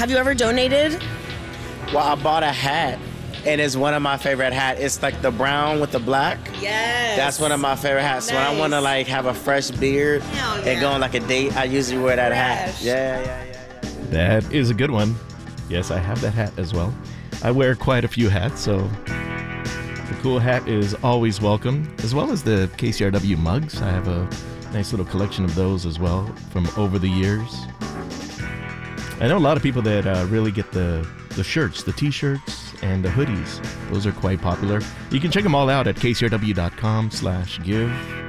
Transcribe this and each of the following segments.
Have you ever donated? Well, I bought a hat, and it's one of my favorite hats. It's like the brown with the black. Yes. That's one of my favorite hats. Nice. When I want to like have a fresh beard and go on like a date, I usually wear that hat. Yeah. That is a good one. Yes, I have that hat as well. I wear quite a few hats, so the cool hat is always welcome, as well as the KCRW mugs. I have a nice little collection of those as well from over the years. I know a lot of people that really get the shirts, the t-shirts, and the hoodies. Those are quite popular. You can check them all out at kcrw.com/give.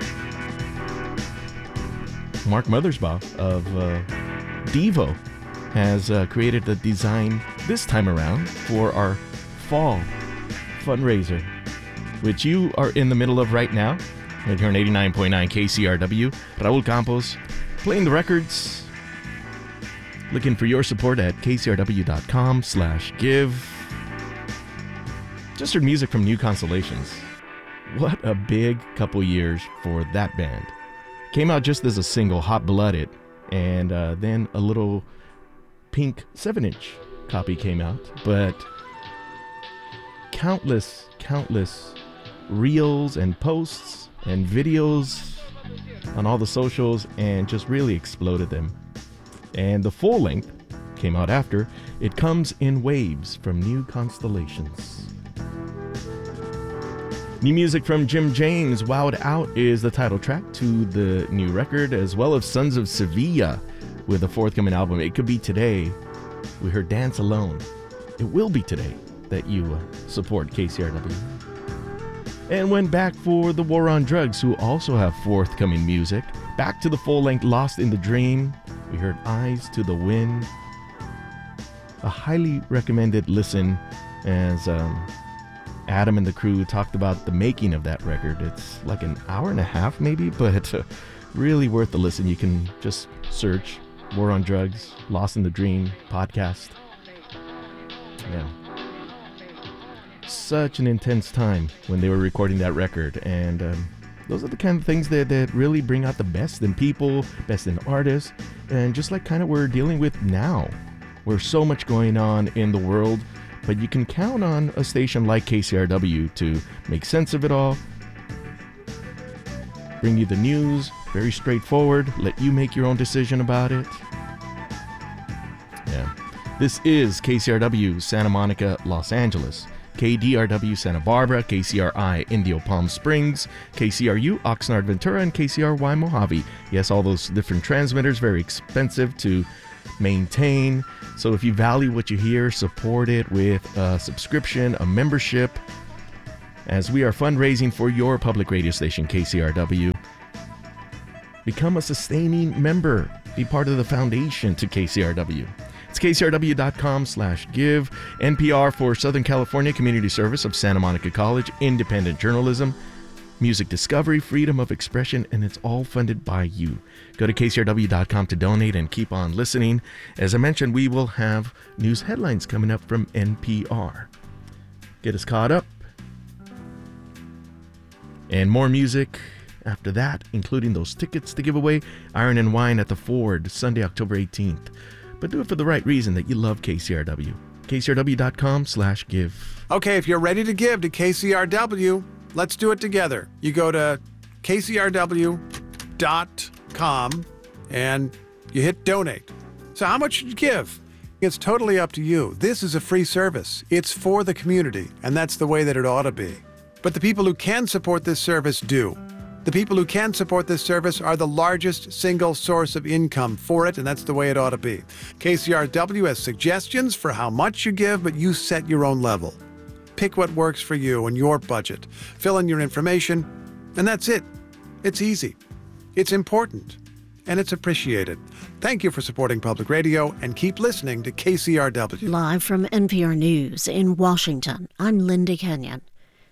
Mark Mothersbaugh of Devo has created a design this time around for our fall fundraiser, which you are in the middle of right now. Right here on 89.9 KCRW. Raul Campos playing the records. Looking for your support at kcrw.com/give. Just heard music from New Constellations. What a big couple years for that band. Came out just as a single, Hot Blooded, and then a little pink 7-inch copy came out. But countless reels and posts and videos on all the socials, and just really exploded them. And the full length came out after. It comes in waves from New Constellations. New music from Jim James, Wowed Out, is the title track to the new record, as well as Sons of Sevilla with a forthcoming album. It could be today. We heard Dance Alone. It will be today that you support KCRW. And went back for the War on Drugs, who also have forthcoming music. Back to the full-length Lost in the Dream. We heard Eyes to the Wind. A highly recommended listen, as Adam and the crew talked about the making of that record. It's like an hour and a half maybe, but really worth the listen. You can just search War on Drugs, Lost in the Dream podcast. Yeah. Such an intense time when they were recording that record, and those are the kind of things that really bring out the best in people, best in artists, and just like kind of we're dealing with now. There's so much going on in the world, but you can count on a station like KCRW to make sense of it all, bring you the news, very straightforward, let you make your own decision about it. Yeah. This is KCRW Santa Monica, Los Angeles. KDRW Santa Barbara, KCRI Indio Palm Springs, KCRU Oxnard Ventura, and KCRY Mojave. Yes, all those different transmitters, very expensive to maintain. So if you value what you hear, support it with a subscription, a membership, as we are fundraising for your public radio station, KCRW. Become a sustaining member. Be part of the foundation to KCRW. It's kcrw.com/give. NPR for Southern California Community Service of Santa Monica College, independent journalism, music discovery, freedom of expression, and it's all funded by you. Go to kcrw.com to donate and keep on listening. As I mentioned, we will have news headlines coming up from NPR. Get us caught up. And more music after that, including those tickets to give away, Iron and Wine at the Ford, Sunday, October 18th. But do it for the right reason, that you love KCRW. kcrw.com/give. Okay, if you're ready to give to KCRW, let's do it together. You go to kcrw.com and you hit donate. So how much should you give? It's totally up to you. This is a free service. It's for the community, and that's the way that it ought to be. But the people who can support this service do. The people who can support this service are the largest single source of income for it, and that's the way it ought to be. KCRW has suggestions for how much you give, but you set your own level. Pick what works for you and your budget. Fill in your information, and that's it. It's easy. It's important, and it's appreciated. Thank you for supporting public radio, and keep listening to KCRW. Live from NPR News in Washington, I'm Linda Kenyon.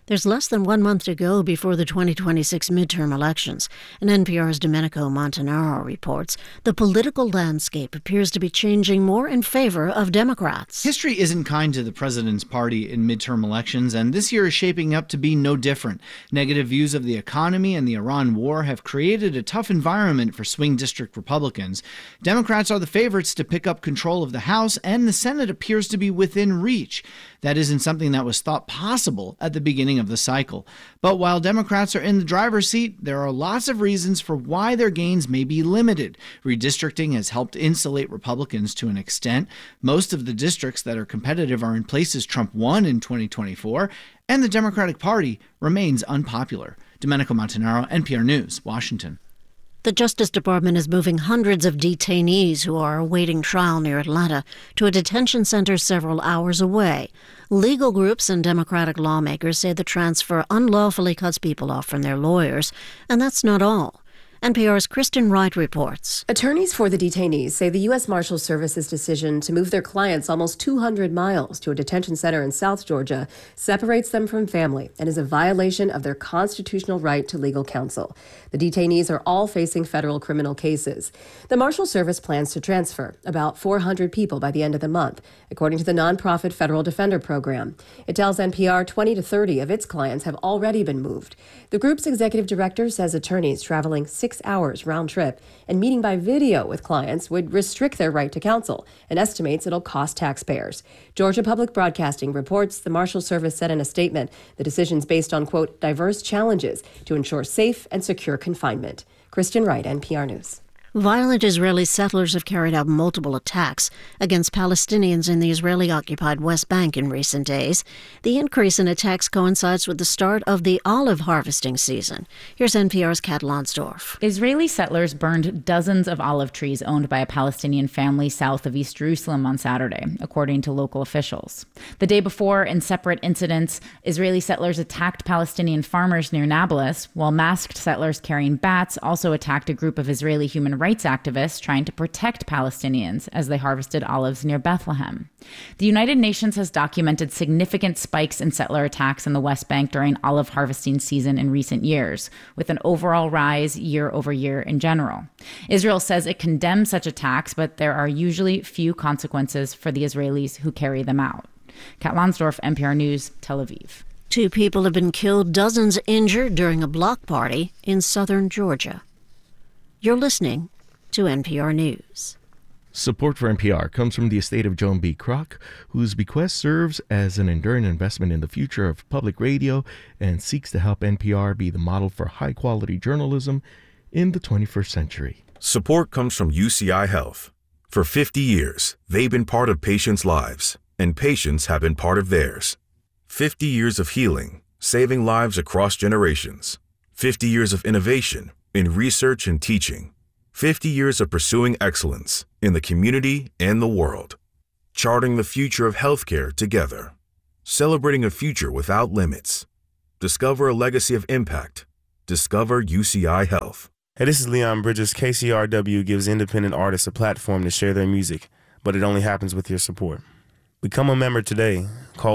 There's less than 1 month to go before the 2026 midterm elections, and NPR's Domenico Montanaro reports the political landscape appears to be changing more in favor of Democrats. History isn't kind to the president's party in midterm elections, and this year is shaping up to be no different. Negative views of the economy and the Iran war have created a tough environment for swing district Republicans. Democrats are the favorites to pick up control of the House, and the Senate appears to be within reach. That isn't something that was thought possible at the beginning of the cycle. But while Democrats are in the driver's seat, there are lots of reasons for why their gains may be limited. Redistricting has helped insulate Republicans to an extent. Most of the districts that are competitive are in places Trump won in 2024, and the Democratic Party remains unpopular. Domenico Montanaro, NPR News, Washington. The Justice Department is moving hundreds of detainees who are awaiting trial near Atlanta to a detention center several hours away. Legal groups and Democratic lawmakers say the transfer unlawfully cuts people off from their lawyers, and that's not all. NPR's Kristen Wright reports. Attorneys for the detainees say the U.S. Marshals Service's decision to move their clients almost 200 miles to a detention center in South Georgia separates them from family and is a violation of their constitutional right to legal counsel. The detainees are all facing federal criminal cases. The Marshals Service plans to transfer about 400 people by the end of the month, according to the nonprofit Federal Defender Program. It tells NPR 20 to 30 of its clients have already been moved. The group's executive director says attorneys traveling 6 hours round trip and meeting by video with clients would restrict their right to counsel and estimates it'll cost taxpayers. Georgia Public Broadcasting reports the Marshals Service said in a statement the decision's based on, quote, diverse challenges to ensure safe and secure confinement. Kristen Wright, NPR News. Violent Israeli settlers have carried out multiple attacks against Palestinians in the Israeli-occupied West Bank in recent days. The increase in attacks coincides with the start of the olive harvesting season. Here's NPR's Kat Lonsdorf. Israeli settlers burned dozens of olive trees owned by a Palestinian family south of East Jerusalem on Saturday, according to local officials. The day before, in separate incidents, Israeli settlers attacked Palestinian farmers near Nablus, while masked settlers carrying bats also attacked a group of Israeli human rights activists trying to protect Palestinians as they harvested olives near Bethlehem. The United Nations has documented significant spikes in settler attacks in the West Bank during olive harvesting season in recent years, with an overall rise year over year in general. Israel says it condemns such attacks, but there are usually few consequences for the Israelis who carry them out. Kat Lonsdorf, NPR News, Tel Aviv. 2 people have been killed, dozens injured during a block party in southern Georgia. You're listening to NPR News. Support for NPR comes from the estate of Joan B. Kroc, whose bequest serves as an enduring investment in the future of public radio and seeks to help NPR be the model for high-quality journalism in the 21st century. Support comes from UCI Health. For 50 years, they've been part of patients' lives, and patients have been part of theirs. 50 years of healing, saving lives across generations. 50 years of innovation in research and teaching. 50 years of pursuing excellence in the community and the world. Charting the future of healthcare together. Celebrating a future without limits. Discover a legacy of impact. Discover UCI Health. Hey, this is Leon Bridges. KCRW gives independent artists a platform to share their music, but it only happens with your support. Become a member today. Call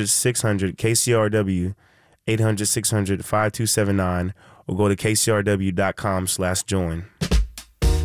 800-600-KCRW, 800-600-5279, or go to kcrw.com/join.